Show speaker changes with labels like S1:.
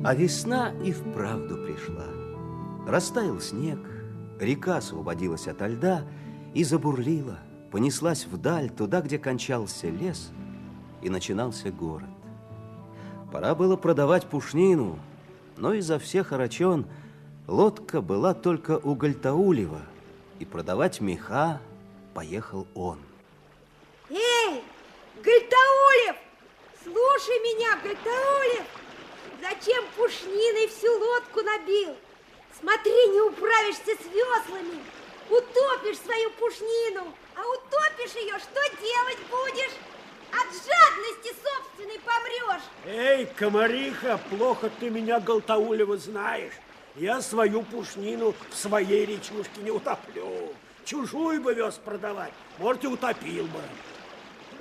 S1: А весна и вправду пришла. Растаял снег, река освободилась ото льда и забурлила, понеслась вдаль, туда, где кончался лес и начинался город. Пора было продавать пушнину, но изо всех орочон лодка была только у Гальтаулева, и продавать меха поехал он.
S2: Эй, Гальтаулев! Слушай меня, Гальтаулев! Зачем пушниной всю лодку набил? Смотри, не управишься с веслами. Утопишь свою пушнину, а утопишь ее, что делать будешь? От жадности собственной помрешь.
S3: Эй, комариха, плохо ты меня, Гальтаулева, знаешь. Я свою пушнину в своей речушке не утоплю. Чужую бы вез продавать, может, и утопил бы.